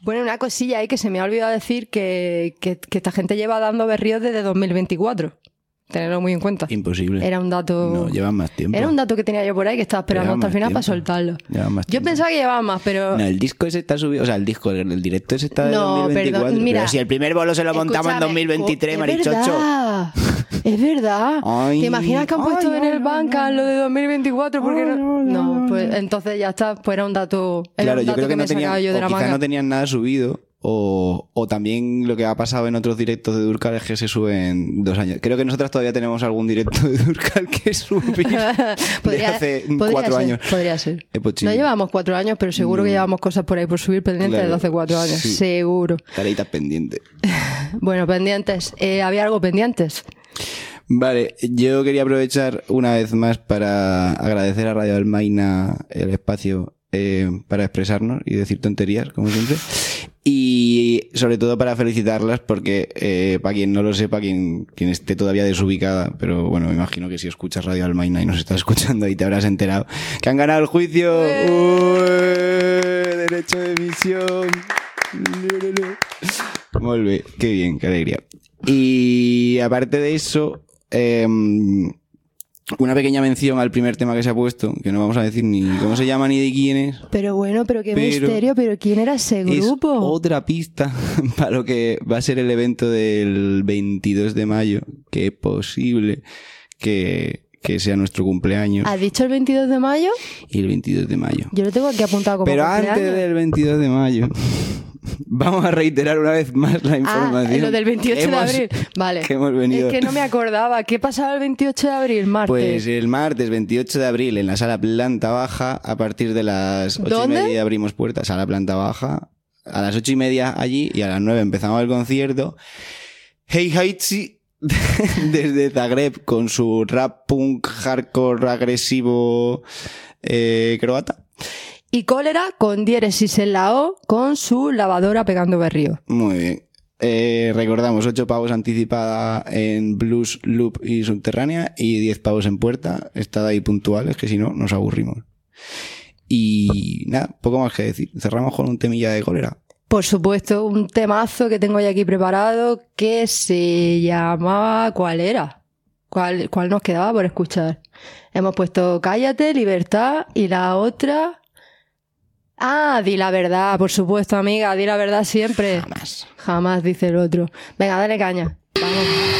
Bueno, una cosilla ahí que se me ha olvidado decir que esta gente lleva dando berríos desde 2024. Tenerlo muy en cuenta. Imposible. Era un dato... No, llevan más tiempo. Era un dato que tenía yo por ahí que estaba esperando hasta el final para soltarlo. Yo pensaba que llevaban más, pero... No, el disco ese está subido... O sea, el directo ese está de 2024. Perdón, mira, pero si el primer bolo se lo montamos en 2023, marichocho. Es verdad. Ay, ¿Te imaginas que han puesto en el Bandcamp lo de 2024? Porque no, pues entonces ya está. Pues era un dato, claro, un dato yo creo que me no sacaba tenían, yo de la quizá manga. no tenían nada subido. O también lo que ha pasado en otros directos de Durcal es que se suben 2 años. Creo que nosotras todavía tenemos algún directo de Durcal que subir de hace 4 años. Podría ser. No llevamos 4 años, pero seguro que llevamos cosas por ahí por subir pendientes desde hace 4 años. Sí. Seguro. Tareitas pendientes. Bueno, pendientes. ¿Había algo pendientes? Vale, yo quería aprovechar una vez más para agradecer a Radio Almaina el espacio para expresarnos y decir tonterías, como siempre. Y sobre todo para felicitarlas porque, para quien no lo sepa, quien esté todavía desubicada, pero bueno, me imagino que si escuchas Radio Almaina y nos estás escuchando ahí te habrás enterado que han ganado el juicio. Derecho de emisión. Muy bien, qué bien, qué alegría. Y aparte de eso, una pequeña mención al primer tema que se ha puesto, que no vamos a decir ni cómo se llama ni de quién es. Pero bueno, pero qué misterio, pero ¿quién era ese grupo? Es otra pista para lo que va a ser el evento del 22 de mayo, que es posible que sea nuestro cumpleaños. ¿Has dicho el 22 de mayo? Y el 22 de mayo. Yo lo tengo aquí apuntado como pero cumpleaños. Antes del 22 de mayo... Vamos a reiterar una vez más la información. Lo del 28 de abril. Vale. Que hemos venido. Es que no me acordaba. ¿Qué pasaba el 28 de abril, martes? Pues el martes 28 de abril en la sala planta baja, a partir de las 8:30 abrimos puertas. Sala planta baja. A las 8:30 allí y a las 9 empezamos el concierto. Hey Haitsi desde Zagreb con su rap punk hardcore agresivo croata. Y Cólera con diéresis en la O con su lavadora pegando berrío. Muy bien. Recordamos 8 pavos anticipada en Blues, Loop y Subterránea y 10 pavos en puerta. Estad ahí puntuales que si no nos aburrimos. Y nada, poco más que decir. Cerramos con un temilla de Cólera. Por supuesto, un temazo que tengo ya aquí preparado que se llamaba... ¿Cuál era? ¿Cuál nos quedaba por escuchar? Hemos puesto Cállate, Libertad y la otra... Di la verdad, por supuesto, amiga, di la verdad siempre. Jamás. Jamás, dice el otro. Venga, dale caña. Vamos.